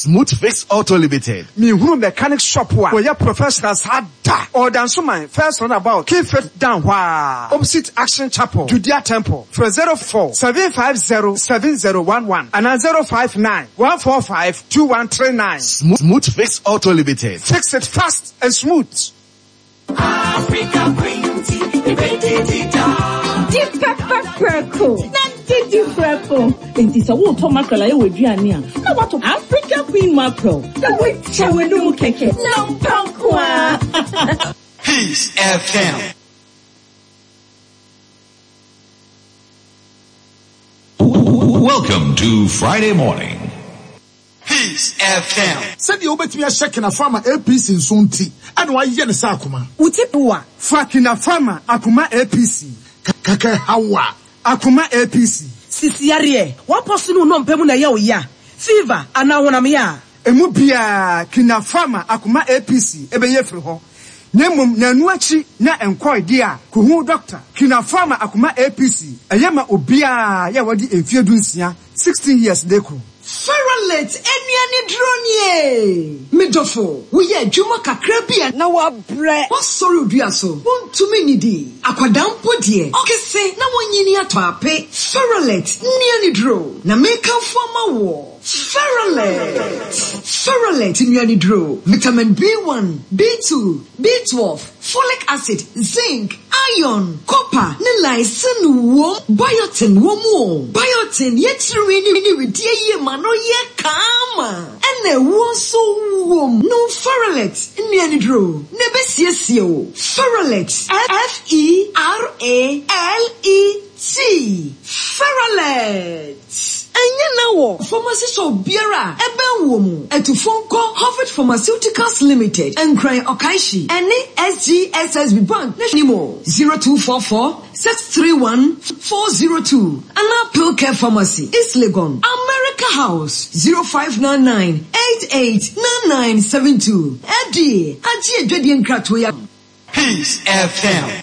Smooth Fix Auto Limited. Me who mechanic shop where your professionals had da. Or than so my first one about keep it down wah. Opposite Action Chapel, Judea Temple, for 04-750-7011 and 059-145-2139. Smooth Fix Auto Limited. Fix it fast and smooth. Africa Queen Tea, Deep Pepper Purple. Didi Purple. And this a water mackerel I would Giannia. Now what of Africa Queen Mackerel? The way shall we do keke? No punkwa. Peace FM. Welcome to Friday morning. Peace FM. Said you bet me a check in a farmer APC in Sunti. And why yen sakuma? Utipua. Fakina farmer Akuma APC. Kaka hawa. Akuma APC. Sisiarie. What person no mpemu na ya ya? Fever anawonamia. Emubia kina farmer Akuma APC ebeye firi ho. Nemum nanuachi na enkwoi dia kuhu doctor kina farmer Akuma APC eyema obia ya wadi emfie dunsia 16 years deku. Ferrolet enuani dronye. Midofo, we ye juma kakrabia na wa bre. What sorry odua so? Wontumi nidi. Akwadampo die. Okese na wonyini ato ape. Ferrolet niani dro. Na make forma wo. Ferrolet enuani dro. Vitamin B1, B2, B12, folic acid, zinc, iron, copper, ne lysine wo, biotin wo mo. Biotin yetiri ni widie ye mano ye kama. Ene wo so wo. No Ferrolet enuani dro. Ne besiesie o. Ferrolet F-E-R-A-L-E-T. Ferrolet. Enye na wo pharmacy so biara ebe wo mu etufonko Harvard Pharmaceuticals Limited enkran okaishi ene SGSSB Bank nimo 0244-631-402 ana Pilcare Pharmacy East Legon America House 0599-889972 edi aji edwedi nkratoya. Peace FM.